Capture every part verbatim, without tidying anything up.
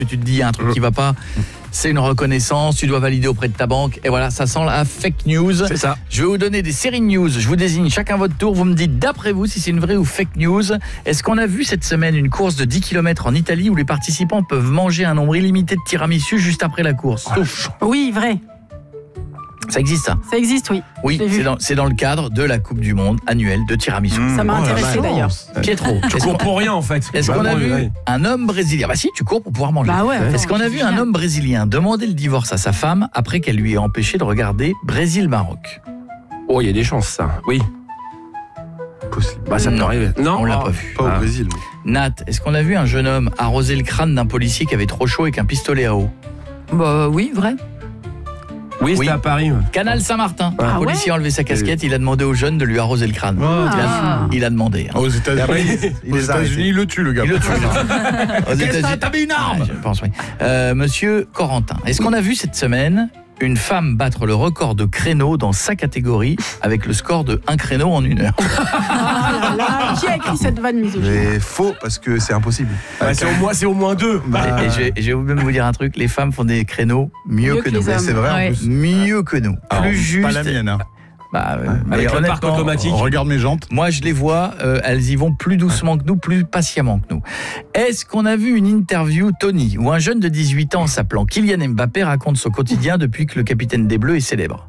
Tu te dis, il y a un truc qui va pas, c'est une reconnaissance, tu dois valider auprès de ta banque. Et voilà, ça sent la fake news. C'est ça. Je vais vous donner des séries de news. Je vous désigne chacun votre tour. Vous me dites d'après vous si c'est une vraie ou fake news. Est-ce qu'on a vu cette semaine une course de dix kilomètres en Italie où les participants peuvent manger un nombre illimité de tiramisu juste après la course? Oui, vrai. Ça existe, ça? Ça existe, oui. Oui, c'est dans, c'est dans le cadre de la Coupe du Monde annuelle de tiramisu. Mmh, ça m'a oh intéressé d'ailleurs. Pietro, tu cours pour rien en fait. Est-ce qu'on a vu ouais. un homme brésilien? Bah si, tu cours pour pouvoir manger. Bah ouais, Est-ce qu'on a vu un homme brésilien demander le divorce à sa femme après qu'elle lui ait empêché de regarder Brésil-Maroc? Oh, il y a des chances, ça. Oui. Possible. Bah, ça peut non. arriver. Non, on l'a oh, pas vu. Pas ah. au Brésil. Nat, est-ce qu'on a vu un jeune homme arroser le crâne d'un policier qui avait trop chaud avec un pistolet à eau? Bah oui, vrai. Oui, c'était oui. à Paris. Ouais. Canal Saint-Martin. Ah un policier ouais a enlevé sa casquette, il a demandé aux jeunes de lui arroser le crâne. Ah. Il, a, il a demandé. Hein. Aux États-Unis, il aux États-Unis, il le tue, le gars. Il le tue. Aux États-Unis, t'as mis une arme. Ah, je pense, oui. Euh, Monsieur Corentin, est-ce qu'on a vu cette semaine une femme battre le record de créneaux dans sa catégorie avec le score de un créneau en une heure? Ah là là, qui a écrit cette vanne misogyne? Mais faux, parce que c'est impossible. Bah, c'est, au moins, c'est au moins deux. Bah, Et je vais, je vais même vous dire un truc, les femmes font des créneaux mieux, Mieux que, que nous. les hommes. c'est vrai, Ouais. en plus. Mieux que nous. Alors, Plus juste. Pas la mienne, hein. Bah, euh, mais Avec le parc honnêtement, automatique. Regarde mes jantes. moi, je les vois, euh, elles y vont plus doucement que nous, plus patiemment que nous. Est-ce qu'on a vu une interview, Tony, où un jeune de dix-huit ans s'appelant Kylian Mbappé raconte son quotidien depuis que le capitaine des Bleus est célèbre?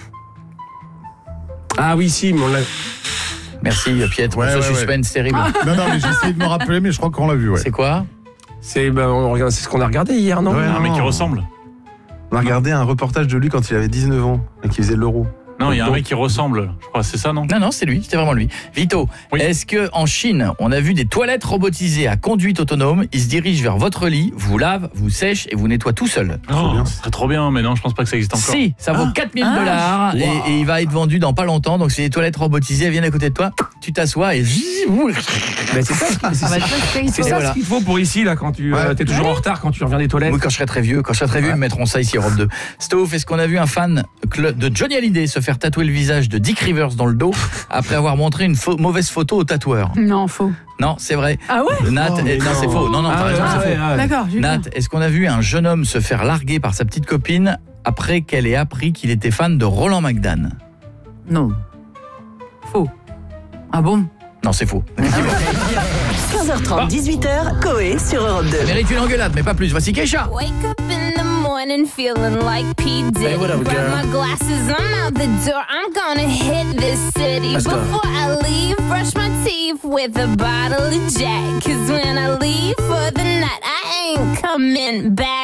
Ah oui, si, mais on l'a. Merci, Pietro, Ouais, ce ouais, suspense terrible. Non, non, mais j'ai essayé de me rappeler, mais je crois qu'on l'a vu, ouais. C'est quoi? C'est, bah, on regarde, c'est ce qu'on a regardé hier, non? Ouais, Un mec non. qui ressemble. On a regardé un reportage de lui quand il avait dix-neuf ans et qui faisait l'euro. Non, il y a un mec qui ressemble, je crois, c'est ça, non? Non, non, c'est lui, c'était vraiment lui. Vito, Oui. est-ce qu'en Chine, on a vu des toilettes robotisées à conduite autonome? Ils se dirigent vers votre lit, vous lavent, vous sèchent et vous nettoient tout seul. Oh, bien. ce serait trop bien, mais non, je pense pas que ça existe encore. Si, ça vaut quatre mille dollars Ah. et, et il va être vendu dans pas longtemps. Donc c'est des toilettes robotisées, elles viennent à côté de toi, tu t'assois et... Mais c'est ça, c'est, Ça va être c'est très ça voilà. ce qu'il faut pour ici, là, quand tu euh, Ouais. t'es toujours en retard, quand tu reviens des toilettes. Moi, quand je serai très vieux, quand je serai très vieux, ils me mettront ça ici, Europe deux. Stove, est-ce qu'on a vu un fan de Johnny Hallyday se faire tatouer le visage de Dick Rivers dans le dos après avoir montré une faux- mauvaise photo au tatoueur? Non, faux. Non, c'est vrai. Ah ouais? Nat, Oh, eh, non, c'est faux. Non, non, t'as Ah, raison, ouais, c'est ouais, faux. ouais. D'accord, j'ai Nat, vu. est-ce qu'on a vu un jeune homme se faire larguer par sa petite copine après qu'elle ait appris qu'il était fan de Roland McDan? Non. Faux. Ah bon? Non, c'est faux. quinze heures trente, dix-huit heures, Coé sur Europe deux. Ça mérite une engueulade, mais pas plus. Voici Keisha. Wake up in the morning feeling like P. Diddy. Hey, what up, Grab girl? my glasses, I'm out the door. I'm gonna hit this city. Let's go. Before I leave, brush my teeth with a bottle of Jack. Cause when I leave for the night, I ain't coming back.